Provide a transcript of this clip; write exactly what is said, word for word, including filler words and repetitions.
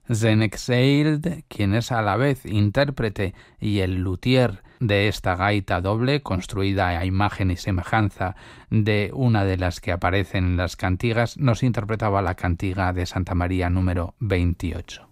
Zenexeild, quien es a la vez intérprete y el luthier de esta gaita doble, construida a imagen y semejanza de una de las que aparecen en las cantigas, nos interpretaba la cantiga de Santa María número veintiocho.